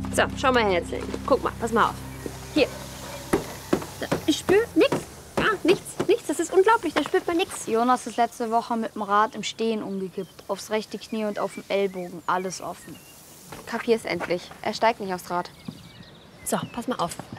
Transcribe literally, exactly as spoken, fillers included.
So, schau mal her, Herzling. Guck mal, pass mal auf. Hier. Ich spüre nichts. Ja, nichts, nichts. Das ist unglaublich, da spürt man nichts. Jonas ist letzte Woche mit dem Rad im Stehen umgekippt. Aufs rechte Knie und auf dem Ellbogen. Alles offen. Kapier's endlich. Er steigt nicht aufs Rad. So, pass mal auf.